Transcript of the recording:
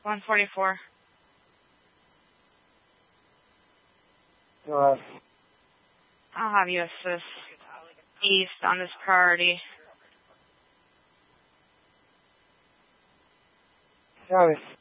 144. Go ahead. I'll have you assist east on this priority. Copy.